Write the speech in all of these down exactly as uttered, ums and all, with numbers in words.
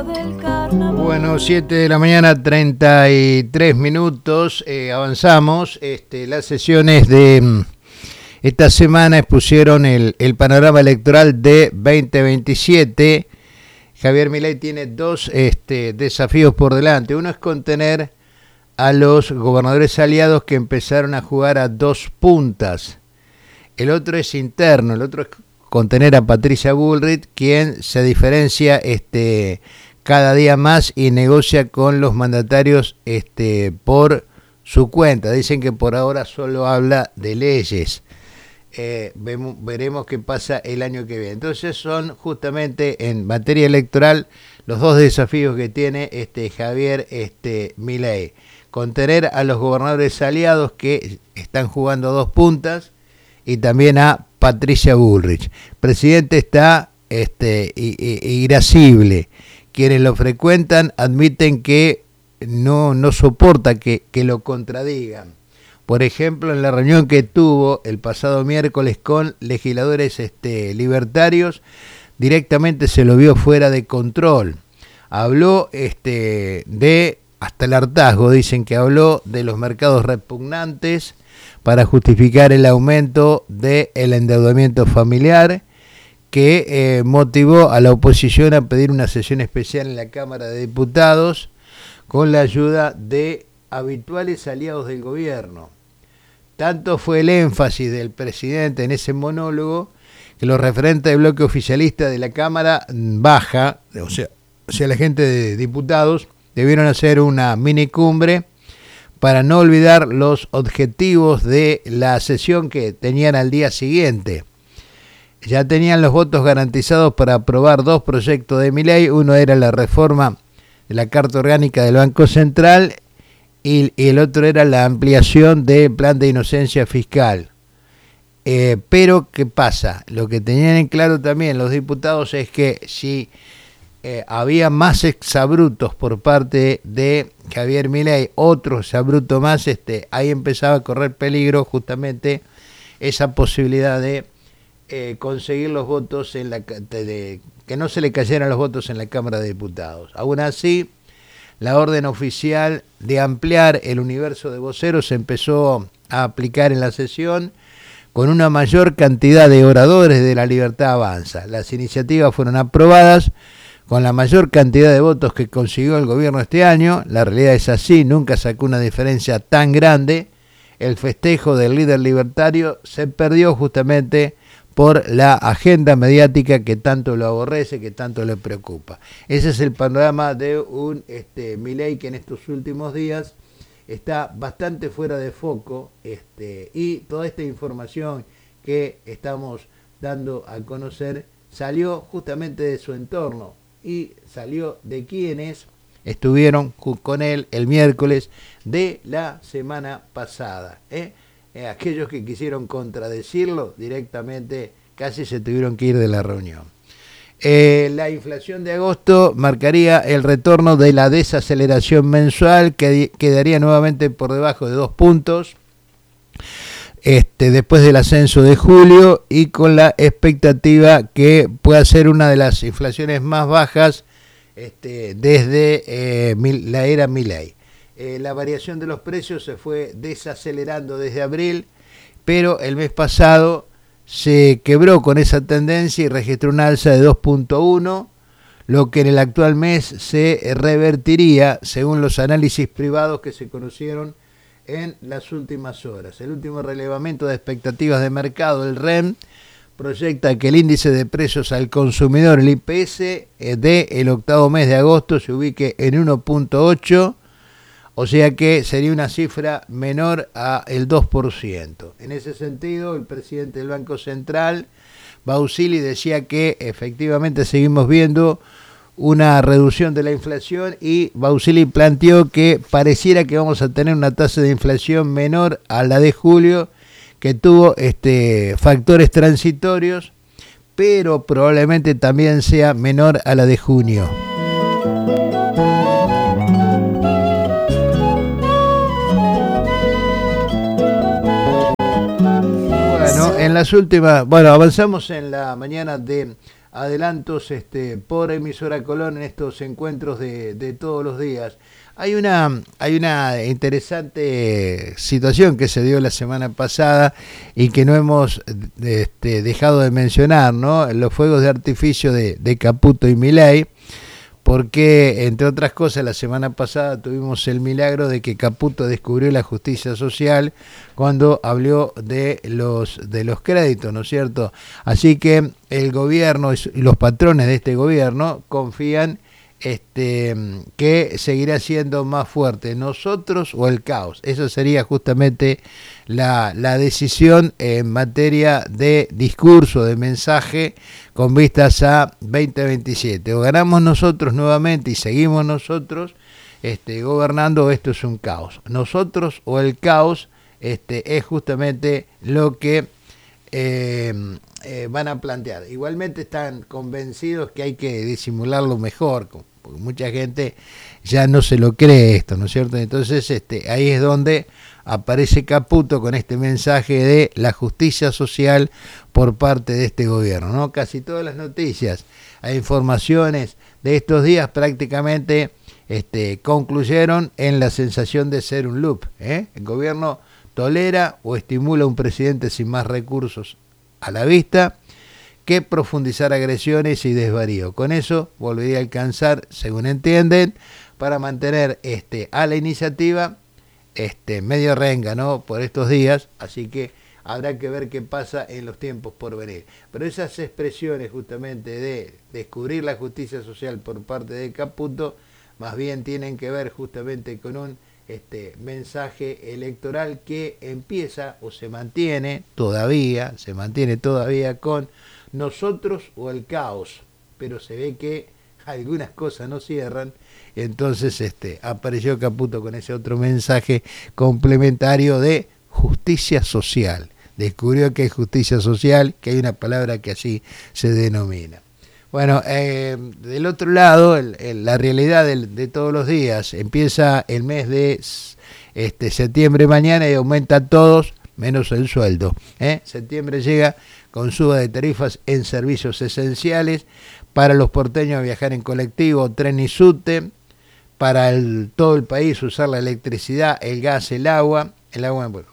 Bueno, siete de la mañana, treinta y tres minutos, eh, avanzamos. Este, las sesiones de esta semana expusieron el, el panorama electoral de veinte veintisiete. Javier Milei tiene dos este, desafíos por delante. Uno es contener a los gobernadores aliados que empezaron a jugar a dos puntas. El otro es interno, el otro es contener a Patricia Bullrich, quien se diferencia este, cada día más y negocia con los mandatarios este, por su cuenta. Dicen que por ahora solo habla de leyes. Eh, vemos, veremos qué pasa el año que viene. Entonces son justamente en materia electoral los dos desafíos que tiene este Javier este, Milei. Contener a los gobernadores aliados que están jugando a dos puntas y también a Patricia Bullrich. El presidente está este, irascible. Quienes lo frecuentan admiten que no, no soporta que, que lo contradigan. Por ejemplo, en la reunión que tuvo el pasado miércoles con legisladores este, libertarios, directamente se lo vio fuera de control. Habló este, de, hasta el hartazgo, dicen que habló de los mercados repugnantes para justificar el aumento del endeudamiento familiar, que eh, motivó a la oposición a pedir una sesión especial en la Cámara de Diputados con la ayuda de habituales aliados del gobierno. Tanto fue el énfasis del presidente en ese monólogo que los referentes del bloque oficialista de la Cámara Baja, o sea, o sea la gente de diputados, debieron hacer una mini cumbre para no olvidar los objetivos de la sesión que tenían al día siguiente. Ya tenían los votos garantizados para aprobar dos proyectos de Milei. Uno era la reforma de la Carta Orgánica del Banco Central y, y el otro era la ampliación del plan de inocencia fiscal. Eh, pero, ¿qué pasa? Lo que tenían en claro también los diputados es que si eh, había más exabrutos por parte de Javier Milei, otro exabruto más, este, ahí empezaba a correr peligro justamente esa posibilidad de eh, conseguir los votos, en la de, de, que no se le cayeran los votos en la Cámara de Diputados. Aún así, la orden oficial de ampliar el universo de voceros se empezó a aplicar en la sesión con una mayor cantidad de oradores de La Libertad Avanza. Las iniciativas fueron aprobadas con la mayor cantidad de votos que consiguió el gobierno este año. La realidad es así, nunca sacó una diferencia tan grande. El festejo del líder libertario se perdió justamente por la agenda mediática que tanto lo aborrece, que tanto le preocupa. Ese es el panorama de un este, Milei que en estos últimos días está bastante fuera de foco, este, y toda esta información que estamos dando a conocer salió justamente de su entorno y salió de quienes estuvieron con él el miércoles de la semana pasada. ¿eh? Eh, aquellos que quisieron contradecirlo directamente casi se tuvieron que ir de la reunión. Eh, la inflación de agosto marcaría el retorno de la desaceleración mensual, que quedaría nuevamente por debajo de dos puntos este, después del ascenso de julio, y con la expectativa que pueda ser una de las inflaciones más bajas este, desde eh, la era Milei. Eh, la variación de los precios se fue desacelerando desde abril, pero el mes pasado se quebró con esa tendencia y registró una alza de dos punto uno, lo que en el actual mes se revertiría según los análisis privados que se conocieron en las últimas horas. El último relevamiento de expectativas de mercado, el R E M, proyecta que el índice de precios al consumidor, el I P S, del octavo mes de agosto se ubique en uno punto ocho, o sea que sería una cifra menor al dos por ciento. En ese sentido, el presidente del Banco Central, Bausili, decía que efectivamente seguimos viendo una reducción de la inflación, y Bausili planteó que pareciera que vamos a tener una tasa de inflación menor a la de julio, que tuvo este, factores transitorios, pero probablemente también sea menor a la de junio. Bueno, en las últimas, bueno, avanzamos en la mañana de adelantos este, por emisora Colón en estos encuentros de, de todos los días. Hay una, hay una interesante situación que se dio la semana pasada y que no hemos este, dejado de mencionar, ¿no? Los fuegos de artificio de, de Caputo y Milei, porque entre otras cosas la semana pasada tuvimos el milagro de que Caputo descubrió la justicia social cuando habló de los de los créditos, ¿no es cierto? Así que el gobierno y los patrones de este gobierno confían este que seguirá siendo más fuerte, nosotros o el caos. Esa sería justamente la, la decisión en materia de discurso, de mensaje, con vistas a veinte veintisiete. O ganamos nosotros nuevamente y seguimos nosotros este, gobernando, o esto es un caos. Nosotros o el caos este, es justamente lo que eh, eh, van a plantear. Igualmente están convencidos que hay que disimularlo mejor, porque mucha gente ya no se lo cree esto, ¿no es cierto? Entonces este, ahí es donde aparece Caputo con este mensaje de la justicia social por parte de este gobierno, ¿no? Casi todas las noticias e informaciones de estos días prácticamente este, concluyeron en la sensación de ser un loop, ¿eh? El gobierno tolera o estimula a un presidente sin más recursos a la vista que profundizar agresiones y desvarío. Con eso volvería a alcanzar, según entienden, para mantener este, a la iniciativa este, medio renga, ¿no? Por estos días, así que habrá que ver qué pasa en los tiempos por venir. Pero esas expresiones justamente de descubrir la justicia social por parte de Caputo, más bien tienen que ver justamente con un este, mensaje electoral que empieza o se mantiene todavía, se mantiene todavía con nosotros o el caos, pero se ve que algunas cosas no cierran, entonces este, apareció Caputo con ese otro mensaje complementario de justicia social. Descubrió que hay justicia social, que hay una palabra que así se denomina. Bueno, eh, del otro lado, el, el, la realidad del, de todos los días, empieza el mes de este, septiembre mañana y aumenta a todos menos el sueldo. ¿eh? Septiembre llega con suba de tarifas en servicios esenciales, para los porteños viajar en colectivo, tren y subte, para el, todo el país usar la electricidad, el gas, el agua, el agua, bueno,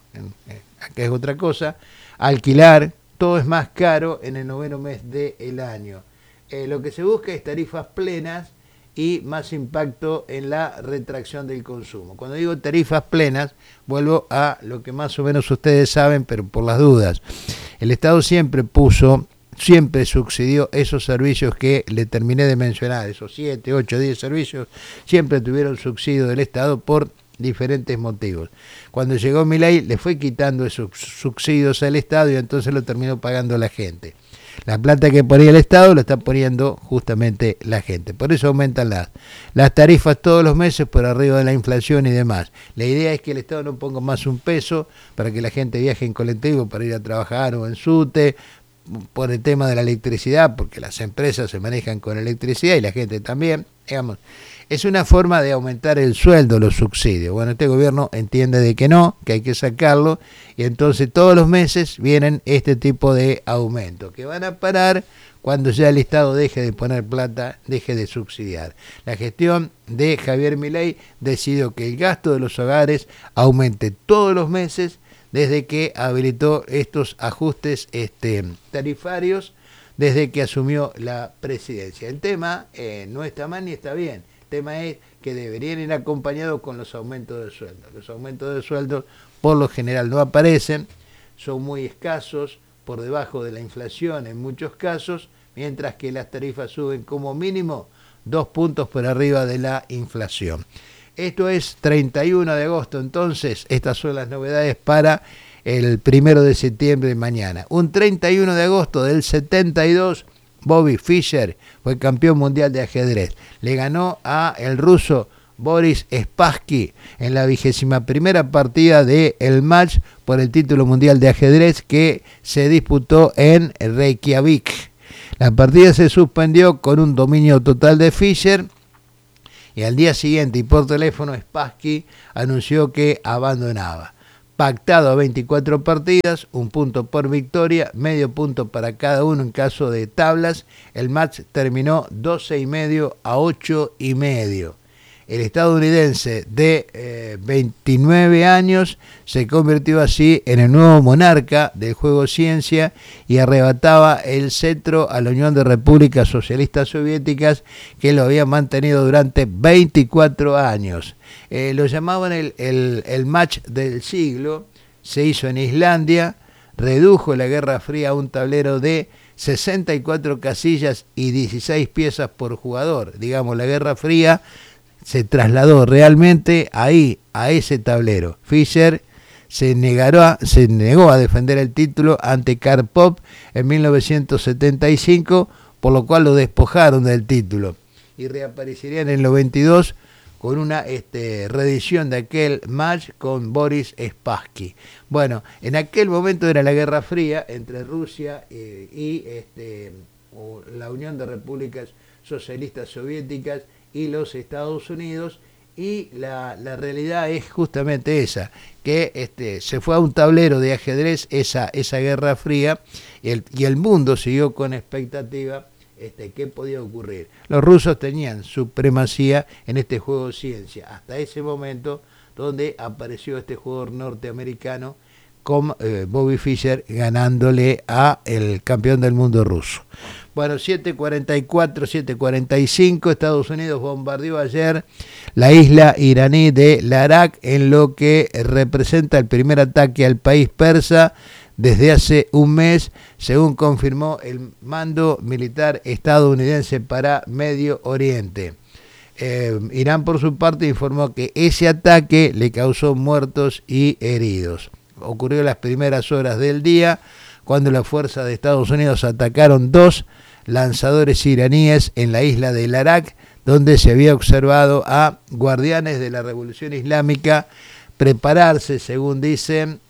acá es otra cosa, alquilar, todo es más caro en el noveno mes del año. Eh, lo que se busca es tarifas plenas y más impacto en la retracción del consumo. Cuando digo tarifas plenas, vuelvo a lo que más o menos ustedes saben, pero por las dudas. El Estado siempre puso, siempre subsidió esos servicios que le terminé de mencionar, esos siete, ocho, diez servicios, siempre tuvieron subsidio del Estado por diferentes motivos. Cuando llegó Milei le fue quitando esos subsidios al Estado y entonces lo terminó pagando la gente. La plata que ponía el Estado lo está poniendo justamente la gente. Por eso aumentan las, las tarifas todos los meses por arriba de la inflación y demás. La idea es que el Estado no ponga más un peso para que la gente viaje en colectivo para ir a trabajar o en subte, por el tema de la electricidad, porque las empresas se manejan con electricidad y la gente también, digamos. Es una forma de aumentar el sueldo, los subsidios. Bueno, este gobierno entiende de que no, que hay que sacarlo, y entonces todos los meses vienen este tipo de aumentos, que van a parar cuando ya el Estado deje de poner plata, deje de subsidiar. La gestión de Javier Milei decidió que el gasto de los hogares aumente todos los meses desde que habilitó estos ajustes este, tarifarios, desde que asumió la presidencia. El tema eh, no está mal ni está bien. El tema es que deberían ir acompañados con los aumentos de sueldo. Los aumentos de sueldo por lo general no aparecen, son muy escasos, por debajo de la inflación en muchos casos, mientras que las tarifas suben como mínimo dos puntos por arriba de la inflación. Esto es treinta y uno de agosto, entonces estas son las novedades para el primero de septiembre de mañana. Un treinta y uno de agosto del setenta y dos, Bobby Fischer fue campeón mundial de ajedrez. Le ganó a el ruso Boris Spassky en la vigésima primera partida del match por el título mundial de ajedrez que se disputó en Reykjavik. La partida se suspendió con un dominio total de Fischer y al día siguiente y por teléfono Spassky anunció que abandonaba. pactado a veinticuatro partidas, un punto por victoria, medio punto para cada uno en caso de tablas. El match terminó doce y medio a ocho y medio. El estadounidense de eh, veintinueve años se convirtió así en el nuevo monarca del juego ciencia y arrebataba el cetro a la Unión de Repúblicas Socialistas Soviéticas, que lo había mantenido durante veinticuatro años. Eh, lo llamaban el, el, el match del siglo, se hizo en Islandia, redujo la Guerra Fría a un tablero de sesenta y cuatro casillas y dieciséis piezas por jugador. Digamos, la Guerra Fría se trasladó realmente ahí, a ese tablero. Fischer se, negará, se negó a defender el título ante Karpov en mil novecientos setenta y cinco, por lo cual lo despojaron del título. Y reaparecería en el noventa y dos con una este, reedición de aquel match con Boris Spassky. Bueno, en aquel momento era la Guerra Fría entre Rusia eh, y este, o la Unión de Repúblicas Socialistas Soviéticas y los Estados Unidos, y la, la realidad es justamente esa, que este, se fue a un tablero de ajedrez esa, esa Guerra Fría, y el, y el mundo siguió con expectativa este, qué podía ocurrir. Los rusos tenían supremacía en este juego ciencia, hasta ese momento donde apareció este jugador norteamericano con eh, Bobby Fischer ganándole a el campeón del mundo ruso. Bueno, siete cuarenta y cuatro, siete cuarenta y cinco, Estados Unidos bombardeó ayer la isla iraní de Larak, en lo que representa el primer ataque al país persa desde hace un mes, según confirmó el mando militar estadounidense para Medio Oriente. Eh, Irán, por su parte, informó que ese ataque le causó muertos y heridos. Ocurrió en las primeras horas del día, cuando las fuerzas de Estados Unidos atacaron dos lanzadores iraníes en la isla de Larak, donde se había observado a guardianes de la Revolución Islámica prepararse, según dicen,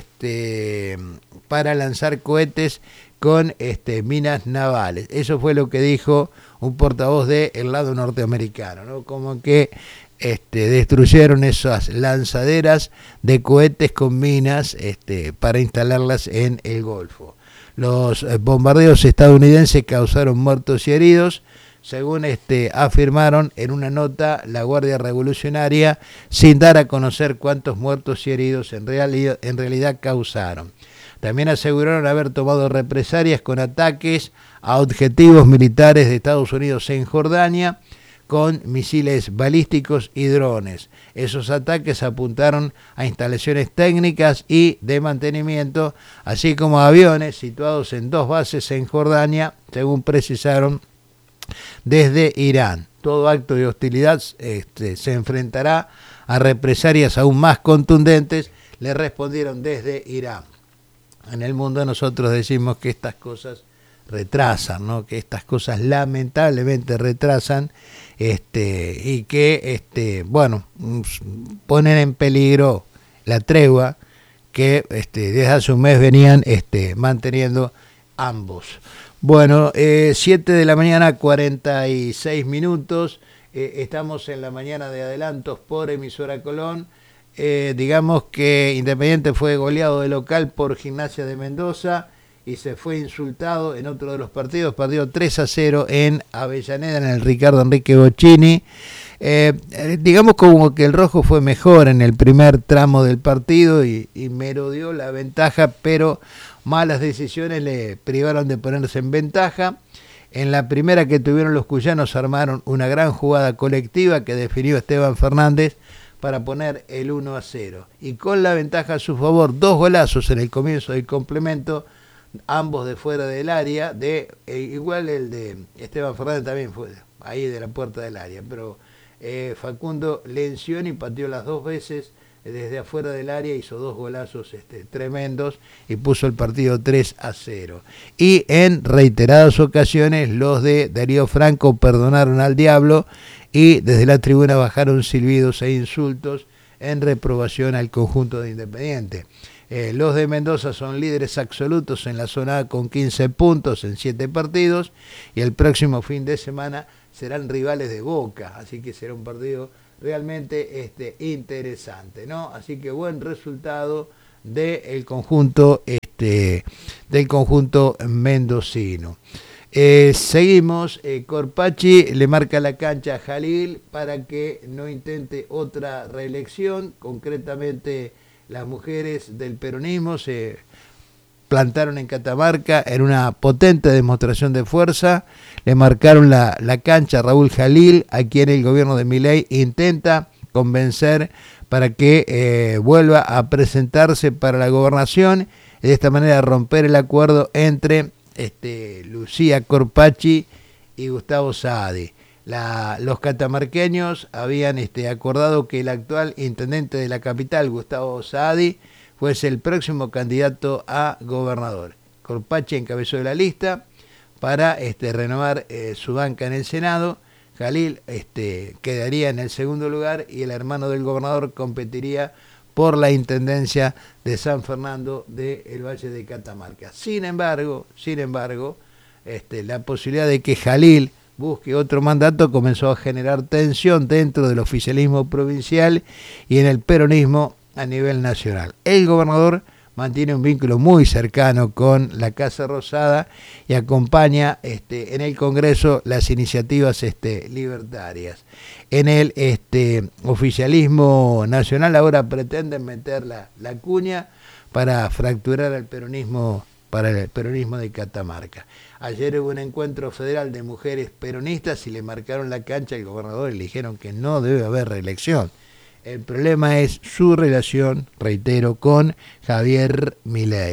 este, para lanzar cohetes con este, minas navales. Eso fue lo que dijo un portavoz del lado norteamericano, ¿no? Como que este, destruyeron esas lanzaderas de cohetes con minas este, para instalarlas en el Golfo. Los bombardeos estadounidenses causaron muertos y heridos, según este, afirmaron en una nota la Guardia Revolucionaria, sin dar a conocer cuántos muertos y heridos en realidad, en realidad causaron. También aseguraron haber tomado represalias con ataques a objetivos militares de Estados Unidos en Jordania, con misiles balísticos y drones. Esos ataques apuntaron a instalaciones técnicas y de mantenimiento, así como a aviones situados en dos bases en Jordania, según precisaron desde Irán. Todo acto de hostilidad este, se enfrentará a represalias aún más contundentes, le respondieron desde Irán. En el mundo nosotros decimos que estas cosas retrasan, ¿no? Que estas cosas lamentablemente retrasan este, y que este, bueno, ponen en peligro la tregua que este, desde hace un mes venían este, manteniendo ambos. Bueno, eh, siete de la mañana, cuarenta y seis minutos, eh, estamos en la mañana de adelantos por Emisora Colón. Eh, digamos que Independiente fue goleado de local por Gimnasia de Mendoza y se fue insultado en otro de los partidos, perdió tres a cero en Avellaneda, en el Ricardo Enrique Bocchini. Eh, digamos como que el rojo fue mejor en el primer tramo del partido y, y merodeó la ventaja, pero malas decisiones le privaron de ponerse en ventaja. En la primera que tuvieron los cuyanos armaron una gran jugada colectiva que definió Esteban Fernández para poner el uno a cero. Y con la ventaja a su favor, dos golazos en el comienzo del complemento, ambos de fuera del área, de eh, igual el de Esteban Fernández también fue ahí de la puerta del área, pero eh, Facundo Lencioni pateó las dos veces desde afuera del área, hizo dos golazos este, tremendos y puso el partido tres a cero. Y en reiteradas ocasiones los de Darío Franco perdonaron al diablo y desde la tribuna bajaron silbidos e insultos en reprobación al conjunto de Independiente. Eh, los de Mendoza son líderes absolutos en la zona A con quince puntos en siete partidos y el próximo fin de semana serán rivales de Boca, así que será un partido realmente este, interesante, ¿no? Así que buen resultado del conjunto, este, del conjunto mendocino. Eh, seguimos, eh, Corpachi le marca la cancha a Jalil para que no intente otra reelección. Concretamente, las mujeres del peronismo se plantaron en Catamarca en una potente demostración de fuerza. Le marcaron la, la cancha a Raúl Jalil, a quien el gobierno de Milei intenta convencer para que eh, vuelva a presentarse para la gobernación y de esta manera romper el acuerdo entre Este, Lucía Corpachi y Gustavo Saadi. La, los catamarqueños habían este, acordado que el actual intendente de la capital, Gustavo Saadi, fuese el próximo candidato a gobernador. Corpachi encabezó de la lista para este, renovar eh, su banca en el Senado. Jalil este, quedaría en el segundo lugar y el hermano del gobernador competiría por la intendencia de San Fernando del Valle de Catamarca. Sin embargo, sin embargo, este, la posibilidad de que Jalil busque otro mandato comenzó a generar tensión dentro del oficialismo provincial y en el peronismo a nivel nacional. El gobernador mantiene un vínculo muy cercano con la Casa Rosada y acompaña este, en el Congreso las iniciativas este, libertarias. En el este, oficialismo nacional ahora pretenden meter la, la cuña para fracturar el peronismo, para el peronismo de Catamarca. Ayer hubo un encuentro federal de mujeres peronistas y le marcaron la cancha al gobernador y le dijeron que no debe haber reelección. El problema es su relación, reitero, con Javier Milei.